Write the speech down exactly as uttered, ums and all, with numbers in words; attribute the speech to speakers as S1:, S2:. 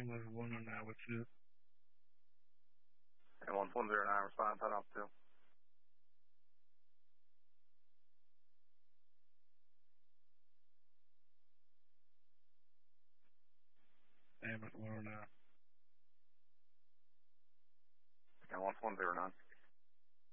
S1: Ambulance one oh nine, what's it?
S2: Ambulance one oh nine, respond, head off two.
S1: Ambulance one oh nine.
S2: Ambulance one oh nine.